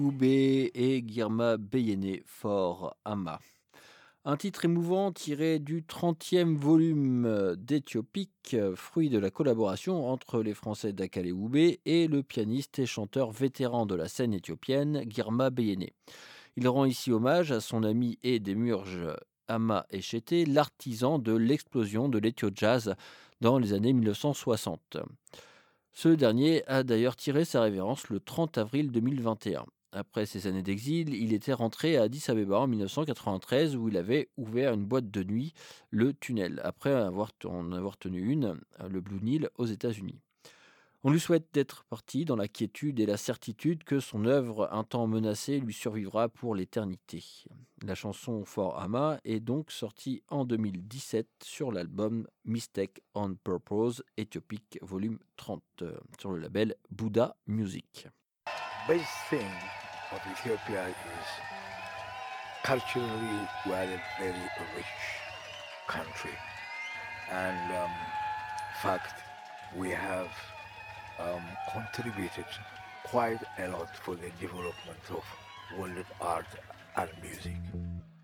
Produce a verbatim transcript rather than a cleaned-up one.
Oubé et Girma Beyene for Ama. Un titre émouvant tiré du trentième volume d'Éthiopique, fruit de la collaboration entre les Français d'Akale Oubé et le pianiste et chanteur vétéran de la scène éthiopienne Girma Beyene. Il rend ici hommage à son ami et démurge Ama Eshete, l'artisan de l'explosion de l'Ethio-Jazz dans les années mille neuf cent soixante. Ce dernier a d'ailleurs tiré sa révérence le trente avril deux mille vingt et un. Après ses années d'exil, il était rentré à Addis Abeba en mille neuf cent quatre-vingt-treize où il avait ouvert une boîte de nuit, le Tunnel, après avoir, en avoir tenu une, le Blue Nile, aux États-Unis. On lui souhaite d'être parti dans la quiétude et la certitude que son œuvre, un temps menacée, lui survivra pour l'éternité. La chanson For Ama est donc sortie en deux mille dix-sept sur l'album Mistake on Purpose Éthiopique volume trente euh, sur le label Buddha Music. Best thing of Ethiopia is culturally we are a very rich country, and um, in fact we have um, contributed quite a lot for the development of world art and music.